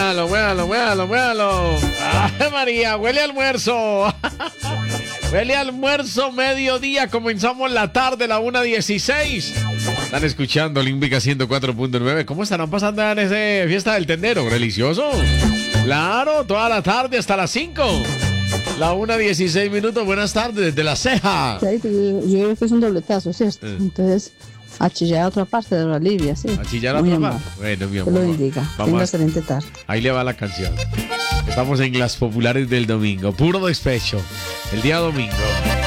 Muévalo. ¡Ay, María! ¡Huele a almuerzo! Huele a almuerzo, mediodía. Comenzamos la tarde, la 1:16. Están escuchando Olímpica 104.9. ¿Cómo estarán pasando en esa fiesta del tendero? ¿Delicioso? Claro, toda la tarde hasta las 5. La 1:16. Buenas tardes, desde La Ceja. Yo creo que es un dobletazo, ¿cierto? Entonces, a chillar a otra parte de la Libia, ¿sí? A chillar a otra parte. Bueno, mi amor. Que lo indica. Tenga excelente tarde. Ahí le va la canción. Estamos en las populares del domingo. Puro despecho. El día domingo.